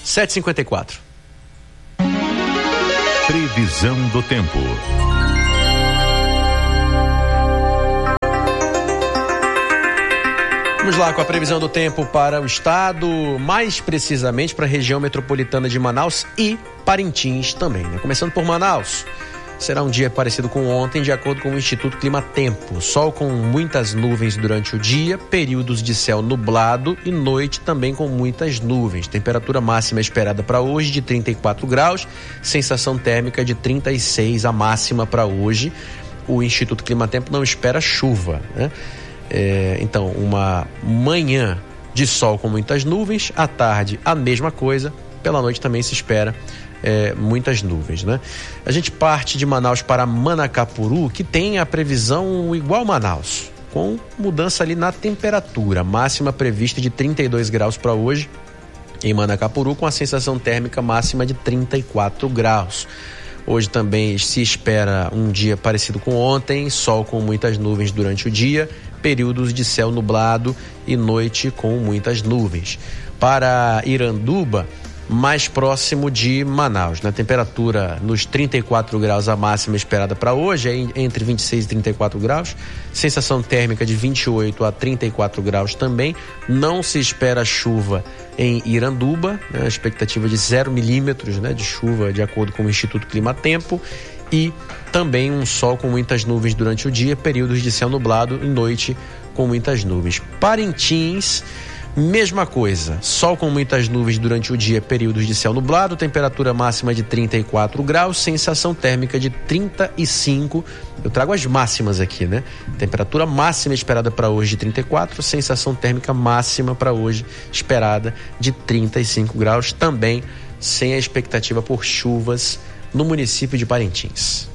7h54. Previsão do tempo. Vamos lá com a previsão do tempo para o estado, mais precisamente para a região metropolitana de Manaus e Parintins também, né? Começando por Manaus, será um dia parecido com ontem, de acordo com o Instituto Climatempo. Sol com muitas nuvens durante o dia, períodos de céu nublado e noite também com muitas nuvens. Temperatura máxima esperada para hoje de 34 graus, sensação térmica de 36 a máxima para hoje. O Instituto Climatempo não espera chuva, né? Então, uma manhã de sol com muitas nuvens, à tarde a mesma coisa, pela noite também se espera muitas nuvens, né? A gente parte de Manaus para Manacapuru, que tem a previsão igual a Manaus, com mudança ali na temperatura, máxima prevista de 32 graus para hoje em Manacapuru, com a sensação térmica máxima de 34 graus. Hoje também se espera um dia parecido com ontem, sol com muitas nuvens durante o dia, períodos de céu nublado e noite com muitas nuvens. Para Iranduba, mais próximo de Manaus, na temperatura nos 34 graus, a máxima esperada para hoje é entre 26 e 34 graus, sensação térmica de 28 a 34 graus também. Não se espera chuva em Iranduba, né? A expectativa de 0 milímetros, né, de chuva, de acordo com o Instituto Climatempo, e também um sol com muitas nuvens durante o dia, períodos de céu nublado e noite com muitas nuvens. Parintins, mesma coisa, sol com muitas nuvens durante o dia, períodos de céu nublado, temperatura máxima de 34 graus, sensação térmica de 35. Eu trago as máximas aqui, né? Temperatura máxima esperada para hoje de 34, sensação térmica máxima para hoje esperada de 35 graus, também sem a expectativa por chuvas no município de Parintins.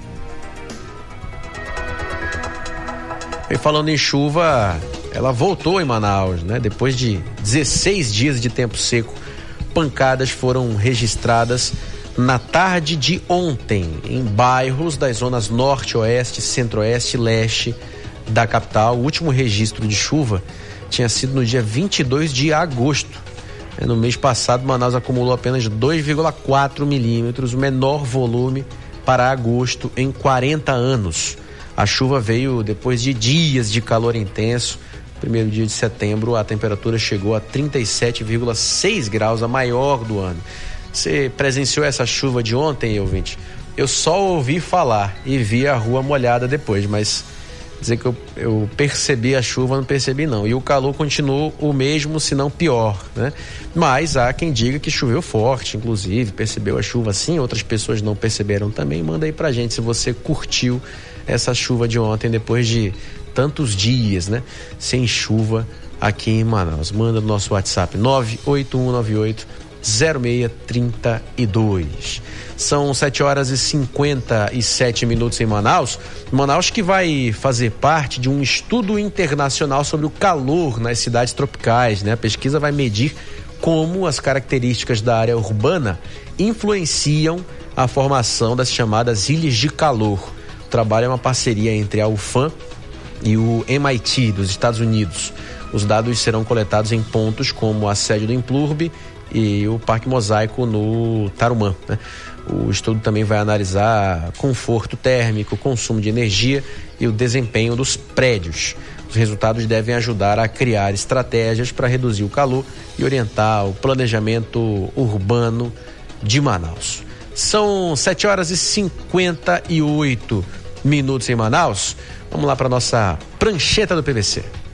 E falando em chuva, ela voltou em Manaus, né? Depois de 16 dias de tempo seco, pancadas foram registradas na tarde de ontem em bairros das zonas norte, oeste, centro-oeste e leste da capital. O último registro de chuva tinha sido no dia 22 de agosto. No mês passado, Manaus acumulou apenas 2,4 milímetros, o menor volume para agosto em 40 anos. A chuva veio depois de dias de calor intenso. Primeiro dia de setembro, a temperatura chegou a 37,6 graus, a maior do ano. Você presenciou essa chuva de ontem, ouvinte? Eu só ouvi falar e vi a rua molhada depois, mas dizer que eu percebi a chuva, não percebi não. E o calor continuou o mesmo, se não pior, né? Mas há quem diga que choveu forte, inclusive, percebeu a chuva sim, outras pessoas não perceberam também. Manda aí pra gente se você curtiu essa chuva de ontem, depois de tantos dias, né, sem chuva aqui em Manaus. Manda no nosso WhatsApp 98198-0632. São 7h57 em Manaus. Manaus que vai fazer parte de um estudo internacional sobre o calor nas cidades tropicais, né? A pesquisa vai medir como as características da área urbana influenciam a formação das chamadas ilhas de calor. O trabalho é uma parceria entre a UFAM e o MIT dos Estados Unidos. Os dados serão coletados em pontos como a sede do Implurb e o Parque Mosaico no Tarumã, né? O estudo também vai analisar conforto térmico, consumo de energia e o desempenho dos prédios. Os resultados devem ajudar a criar estratégias para reduzir o calor e orientar o planejamento urbano de Manaus. São 7h58 em Manaus. Vamos lá para nossa prancheta do PVC.